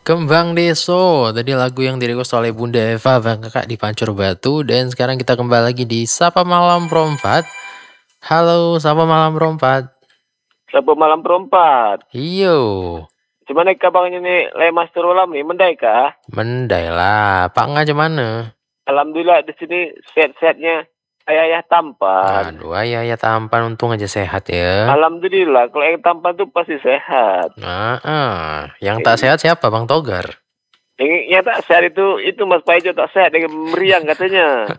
Kembang Deso, tadi lagu yang direquest oleh Bunda Eva Bang Kakak di Pancur Batu. Dan sekarang kita kembali lagi di Sapa Malam Perompat. Halo Sapa Malam Perompat. Sapa Malam Perompat. Iyo. Gimana kabarnya nih Lemas Terulam nih, mendai kah? Mendai lah, Pak Nga mana? Alhamdulillah di sini sehat-sehatnya ayah tampan. Aduh, ya tampan, untung aja sehat ya. Alhamdulillah, kalau yang tampan tuh pasti sehat. Yang tak sehat siapa Bang Togar? Yang tak sehat itu Mas Paijo tak sehat dengan meriang katanya.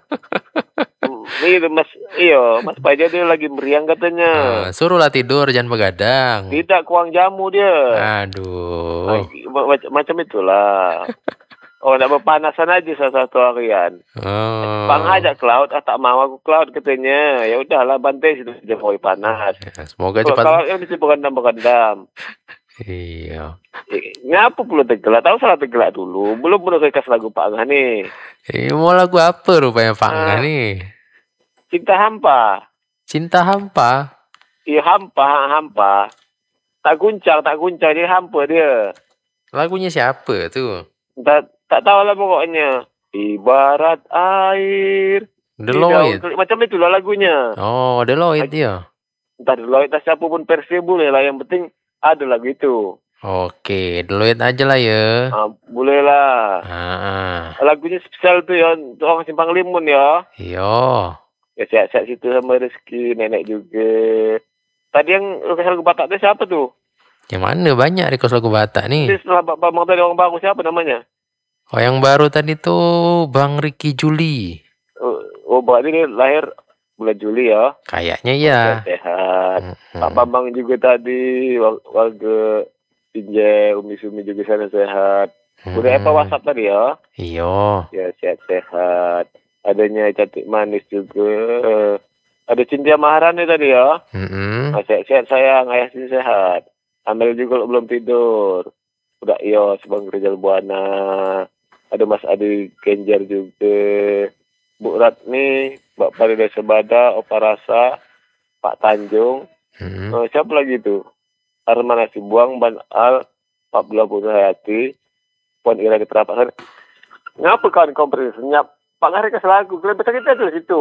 Mas Paijo dia lagi meriang katanya. Suruhlah tidur, jangan begadang. Tidak, kurang jamu dia. Aduh. Macam itulah. Oh, nak berpanasan aja salah satu harian. Bang ajak ke laut, tak mau aku ke laut katanya. Ya udahlah, bantai situ saja mau panas. Ya, semoga cepat. Kalau yang mesti berendam. Iya. Ngapa perlu tergelak? Tahu salah tergelak dulu. Belum rekas lagu Pak Angah nih. Mau lagu apa rupanya Pak Angah nih? Cinta Hampa. Cinta Hampa? Iya, hampa. Tak guncang jadi hampa dia. Lagunya siapa tuh? Tak tahu lah pokoknya. Ibarat air. Deloitte. Macam itulah lagunya. Oh, Deloitte ya. Entah Deloitte, entah siapa pun versi boleh lah. Yang penting ada lagu itu. Oke, Deloitte aja lah ya. Boleh lah. Lagunya spesial tuh ya, untuk orang Simpang Limun ya. Iya. Ya sehat-sehat situ sama rezeki nenek juga. Tadi yang request lagu Batak itu siapa tuh? Yang mana banyak request lagu Batak nih? Jadi setelah Bang tadi orang baru siapa namanya? Oh, yang baru tadi tuh Bang Ricky Juli. Oh, berarti ini lahir bulan Juli ya? Kayaknya ya. Sehat. Pak Bambang juga tadi, warga Pinjai, Umi Sumi juga sana sehat. Udah apa WhatsApp tadi ya? Iya. Ya sehat-sehat. Adanya cantik manis juga. Ada Cynthia Maharani tadi ya? Sehat-sehat sayang, ayah sini sehat. Amel juga belum tidur. Udah iyo Bang Rizal Buana. Ada Mas Adi Genjar juga. Bu Ratni, Mbak Farida Sebada, Opa Rasa, Pak Tanjung. Siapa lagi tuh? Arman Asibuang, Ban Al, Pak Bula Hayati, Puan Ira di Perapasan. Ngapa kawan kompres? Nyap Pak Ngari ke selagu. Kalian besar kita tuh situ.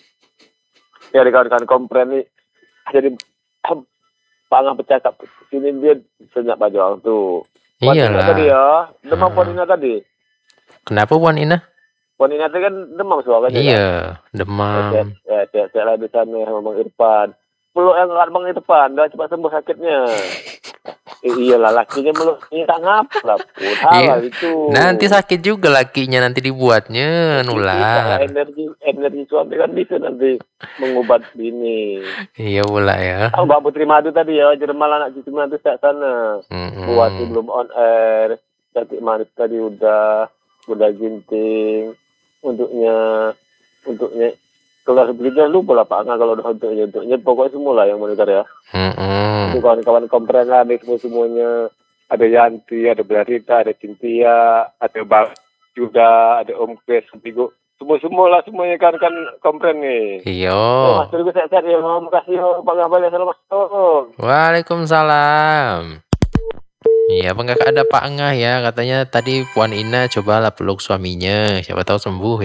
Ya di kawan-kawan kompres nih. Jadi Pak Ngah bercakap. Sini dia senyap baju orang tuh. Puan Ina tadi ya. Demam Puan Ina tadi. Kenapa Puan Ina? Puan Ina tadi kan demam suaranya. Iya, demam. Ya, saya di sana sama Bang Irfan. Peluk yang Bang Irfan, udah cepat sembuh sakitnya. Iyalah, lakinya meluk. Tak ngapa lah pun. Halal itu. Nanti sakit juga lakinya, nanti dibuatnya nular. Energi suami kan bisa nanti mengobat ini. Iya pula ya. Mbak Putri Madu tadi ya, Jerman anak cucu Madu sehat sana. Buati belum on air. Cantik manis tadi udah ginting. Untuknya kalau sebelumnya lupa lah Pak Angga kalau udah untuknya pokoknya semua lah yang monitor ya. Untuk kawan-kawan kompren lah nih semuanya. Ada Yanti, ada Blarita, ada Cynthia, ada Bang Juda, ada Om Kres, Bigo. Semua lah semuanya kan kompren nih. Iya. Mas juga sehat-sehat ya. Makasih Pak Ngabal. Assalamualaikum. Waalaikumsalam. Iya, Bang Kakak ada Pak Ngah ya. Katanya tadi Puan Ina cobalah peluk suaminya. Siapa tahu sembuh ya.